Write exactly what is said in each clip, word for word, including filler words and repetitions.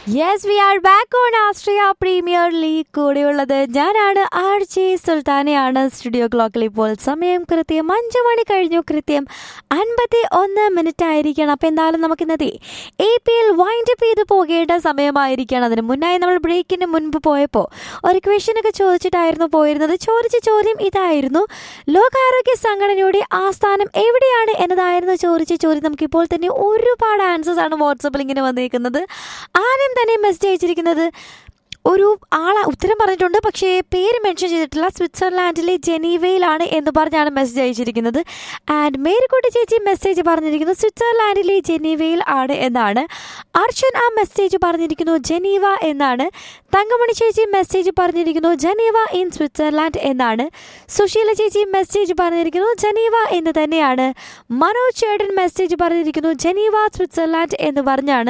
Yes, we are back on Austria Premier League. കൂടെയുള്ളത് ഞാനാണ് R J സുൽത്താനയാണ്. Studio ക്ലോക്കിൽ ഇപ്പോൾ സമയം കൃത്യം അഞ്ച് മണി കഴിഞ്ഞു. കൃത്യം അൻപത്തി ഒന്ന് മിനിറ്റ് ആയിരിക്കണം. അപ്പോൾ എന്തായാലും നമുക്ക് ഇന്നത്തെ A P L wind up ചെയ്ത് പോകേണ്ട സമയമായിരിക്കണം. അതിന് മുന്നായി നമ്മൾ ബ്രേക്കിന് മുൻപ് പോയപ്പോൾ ഒരു ക്വസ്റ്റ്യനൊക്കെ ചോദിച്ചിട്ടായിരുന്നു പോയിരുന്നത്. ചോദിച്ച ചോദ്യം ഇതായിരുന്നു: ലോകാരോഗ്യ സംഘടനയുടെ ആസ്ഥാനം എവിടെയാണ് എന്നതായിരുന്നു ചോദിച്ച ചോദ്യം. നമുക്കിപ്പോൾ തന്നെ ഒരുപാട് ആൻസേഴ്സ് ആണ് വാട്സപ്പിൽ ഇങ്ങനെ വന്നേക്കുന്നത്. ആദ്യം തന്നെ മെസ്സേജ് അയച്ചിരിക്കുന്നത് ഒരു ആളെ ഉത്തരം പറഞ്ഞിട്ടുണ്ട്, പക്ഷേ പേര് മെൻഷൻ ചെയ്തിട്ടില്ല. സ്വിറ്റ്സർലാൻഡിലെ ജനീവയിലാണ് എന്ന് പറഞ്ഞാണ് മെസ്സേജ് അയച്ചിരിക്കുന്നത്. ആൻഡ് മേരിക്കുട്ടി ചേച്ചി മെസ്സേജ് പറഞ്ഞിരിക്കുന്നത് സ്വിറ്റ്സർലാൻഡിലെ ജനീവയിൽ ആണ് എന്നാണ്. അർച്ചൻ ആ മെസ്സേജ് പറഞ്ഞിരിക്കുന്നു ജനീവ എന്നാണ്. തങ്കമണി ചേച്ചി മെസ്സേജ് പറഞ്ഞിരിക്കുന്നു ജനീവ ഇൻ സ്വിറ്റ്സർലാൻഡ് എന്നാണ്. സുശീല ചേച്ചി മെസ്സേജ് പറഞ്ഞിരിക്കുന്നു ജനീവ എന്ന് തന്നെയാണ്. മനോജ് ചേട്ടൻ മെസ്സേജ് പറഞ്ഞിരിക്കുന്നു ജനീവ സ്വിറ്റ്സർലാൻഡ് എന്ന് പറഞ്ഞാണ്.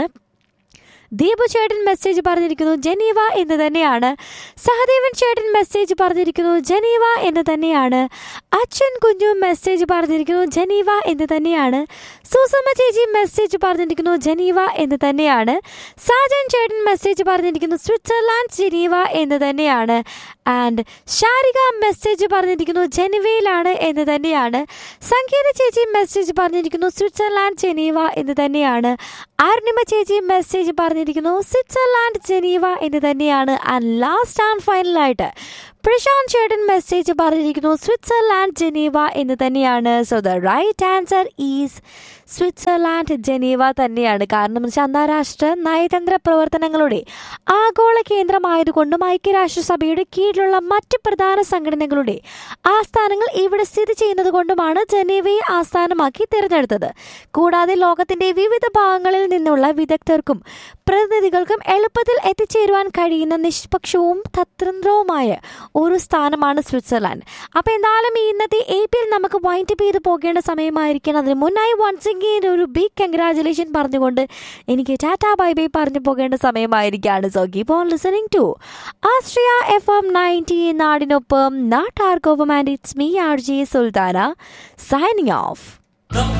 ദീപു ചേട്ടൻ മെസ്സേജ് പറഞ്ഞിരിക്കുന്നു ജനീവ എന്ന് തന്നെയാണ്. സഹദേവൻ ചേട്ടൻ മെസ്സേജ് പറഞ്ഞിരിക്കുന്നു ജനീവ എന്ന് തന്നെയാണ്. അച്ഛൻ കുഞ്ഞു മെസ്സേജ് പറഞ്ഞിരിക്കുന്നു ജനീവ എന്ന് തന്നെയാണ്. സുസമ്മ ചേച്ചി മെസ്സേജ് പറഞ്ഞിരിക്കുന്നു ജനീവ എന്ന് തന്നെയാണ്. സാജൻ ചേട്ടൻ മെസ്സേജ് പറഞ്ഞിരിക്കുന്നു സ്വിറ്റ്സർലാൻഡ് ജനീവ എന്ന് തന്നെയാണ്. ആൻഡ് ഷാരിക മെസ്സേജ് പറഞ്ഞിരിക്കുന്നു ജനീവയിലാണ് എന്ന് തന്നെയാണ്. സംഗീത ചേച്ചി മെസ്സേജ് പറഞ്ഞിരിക്കുന്നു സ്വിറ്റ്സർലാൻഡ് ജനീവ എന്ന് തന്നെയാണ്. അരുണിമ ചേച്ചി മെസ്സേജ് പറഞ്ഞിരിക്കുന്നു സ്വിറ്റ്സർലാൻഡ് ജനീവ എന്ന് തന്നെയാണ്. ആൻഡ് ലാസ്റ്റ് ആൻഡ് ഫൈനലായിട്ട് പ്രശാന്ത് ചേട്ടൻ മെസ്സേജ് പറഞ്ഞിരിക്കുന്നു സ്വിറ്റ്സർലാൻഡ് ജനീവ എന്ന് തന്നെയാണ്. So the right answer is Switzerland Geneva തന്നെയാണ്. കാരണം എന്ന് വെച്ചാൽ അന്താരാഷ്ട്ര നയതന്ത്ര പ്രവർത്തനങ്ങളുടെ ആഗോള കേന്ദ്രമായതുകൊണ്ടും ഐക്യരാഷ്ട്രസഭയുടെ കീഴിലുള്ള മറ്റ് പ്രധാന സംഘടനകളുടെ ആസ്ഥാനങ്ങൾ ഇവിടെ സ്ഥിതി ചെയ്യുന്നത് കൊണ്ടുമാണ് ജനീവയെ ആസ്ഥാനമാക്കി തിരഞ്ഞെടുത്തത്. കൂടാതെ ലോകത്തിന്റെ വിവിധ ഭാഗങ്ങളിൽ നിന്നുള്ള വിദഗ്ധർക്കും പ്രതിനിധികൾക്കും എളുപ്പത്തിൽ എത്തിച്ചേരുവാൻ കഴിയുന്ന നിഷ്പക്ഷവും തന്ത്രവുമായ ഒരു സ്ഥാനമാണ് സ്വിറ്റ്സർലാൻഡ്. അപ്പോൾ എന്തായാലും ഈ ഇന്നത്തെ എ പി എൽ നമുക്ക് വൈൻഡ് അപ്പ് ചെയ്ത് പോകേണ്ട സമയമായിരിക്കണം. അതിന് മുന്നായി വൺസ് അഗെയിൻ ഒരു ബിഗ് കൺഗ്രാജുലേഷൻ പറഞ്ഞുകൊണ്ട് എനിക്ക് ടാറ്റാ ബൈ ബൈ പറഞ്ഞു പോകേണ്ട സമയമായിരിക്കുകയാണ്. So keep on listening to Austria F M ninety, നാടിനൊപ്പം നാട്ടാർക്കൊപ്പം. And it's me R J Sultana signing off.